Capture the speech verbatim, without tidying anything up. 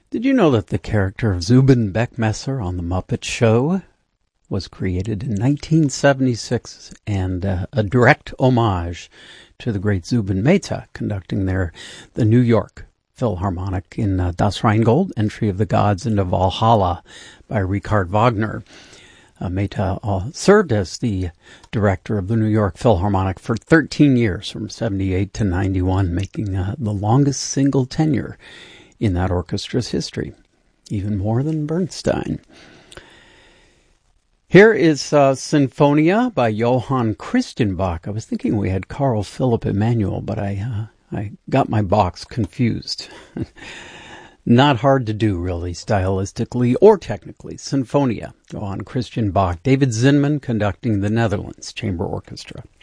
Did you know that the character of Zubin Beckmesser on The Muppet Show was created in nineteen seventy-six and uh, a direct homage to the great Zubin Mehta conducting their the New York Philharmonic in uh, Das Rheingold, Entry of the Gods into Valhalla by Richard Wagner. Uh, Mehta uh, served as the director of the New York Philharmonic for thirteen years, from seventy-eight to ninety-one, making uh, the longest single tenure in that orchestra's history, even more than Bernstein. Here is uh, Sinfonia by Johann Christian Bach. I was thinking we had Carl Philipp Emanuel, but I uh, I got my Bachs confused. Not hard to do, really, stylistically or technically. Sinfonia, Johann Christian Bach. David Zinman conducting the Netherlands Chamber Orchestra.